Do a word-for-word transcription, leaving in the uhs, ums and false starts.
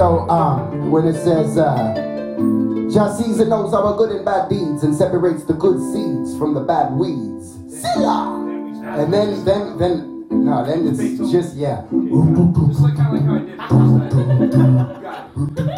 know, um, when it says, uh, Jah sees and knows our good and bad deeds and separates the good seeds from the bad weeds. Silla! And then, then, then, no, then it's just, yeah.